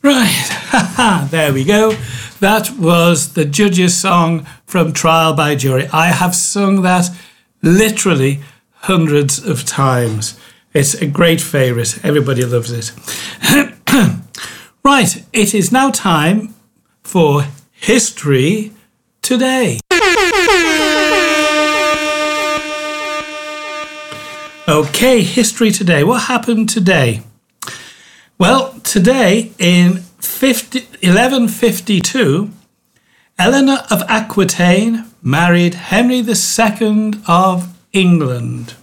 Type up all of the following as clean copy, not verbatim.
Right, there we go. That was the judge's song from Trial by Jury. I have sung that literally hundreds of times. It's a great favourite. Everybody loves it. Right, it is now time for History Today. Okay, History Today. What happened today? Well, today in 1152, Eleanor of Aquitaine married Henry II of England.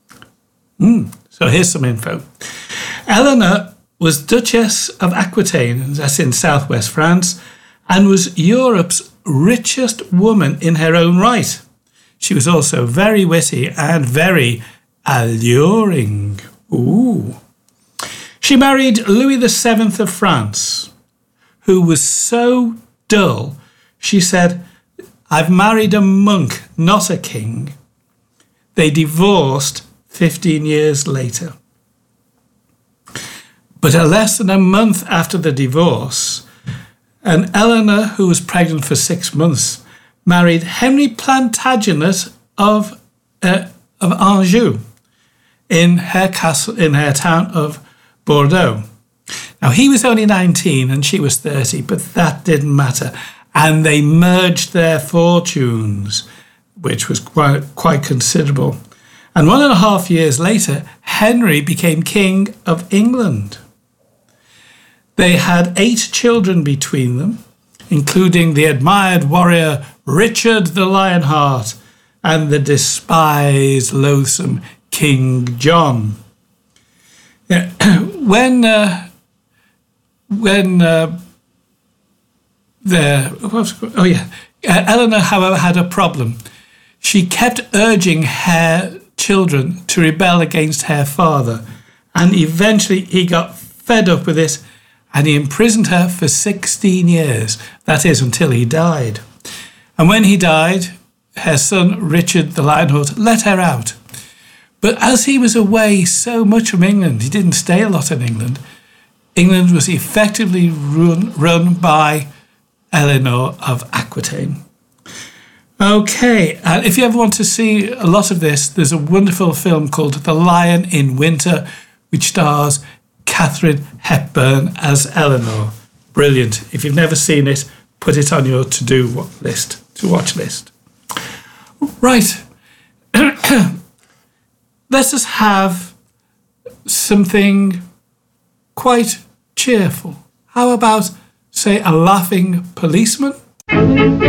So here's some info. Eleanor was Duchess of Aquitaine, that's in southwest France, and was Europe's richest woman in her own right. She was also very witty and very alluring. Ooh. She married Louis VII of France, who was so dull, she said, "I've married a monk, not a king." They divorced 15 years later. But less than a month after the divorce, and Eleanor, who was pregnant for 6 months, married Henry Plantagenet of Anjou in her castle, in her town of Bordeaux. Now, he was only 19 and she was 30, but that didn't matter. And they merged their fortunes, which was quite considerable. And 1.5 years later, Henry became King of England. They had 8 children between them, including the admired warrior Richard the Lionheart and the despised, loathsome King John. Eleanor, however, had a problem. She kept urging her children to rebel against her father, and eventually he got fed up with this and he imprisoned her for 16 years. That is, until he died. And when he died, her son Richard the Lionheart let her out. But as he was away so much from England, he didn't stay a lot in England. England was effectively run by Eleanor of Aquitaine. Okay, and if you ever want to see a lot of this, there's a wonderful film called The Lion in Winter, which stars Katharine Hepburn as Eleanor. Brilliant. If you've never seen it, put it on your to-watch list. Right. Let us have something quite cheerful. How about, say, a laughing policeman?